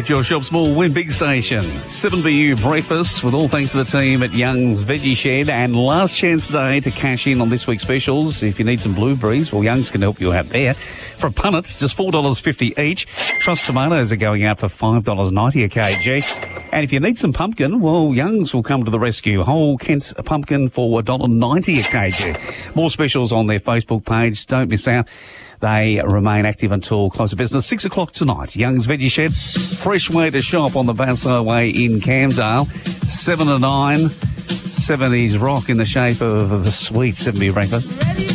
If your shop small, win big station. 7BU breakfast with all thanks to the team at Young's Veggie Shed. And last chance today to cash in on this week's specials. If you need some blueberries, well, Young's can help you out there. For punnets, just $4.50 each. Trust tomatoes are going out for $5.90 a kg. And if you need some pumpkin, well, Young's will come to the rescue. Whole Kent pumpkin for $1.90 a kg. More specials on their Facebook page. Don't miss out. They remain active until close of business, 6 o'clock tonight. Young's Veggie Shed, fresh way to shop on the Basso Way in Camdale. 7 to 9, 70s rock in the shape of the sweet 70 breakfast.